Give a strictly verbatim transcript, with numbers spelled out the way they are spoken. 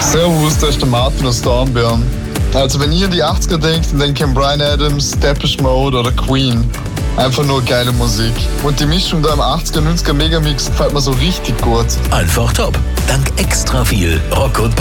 Servus, das ist der Martin aus Dornbirn. Also wenn ihr an die achtziger denkt, dann denkt ihr an Bryan Adams, Depeche Mode oder Queen. Einfach nur geile Musik. Und die Mischung da im achtziger, neunziger Megamix gefällt mir so richtig gut. Einfach top. Dank extra viel Rock und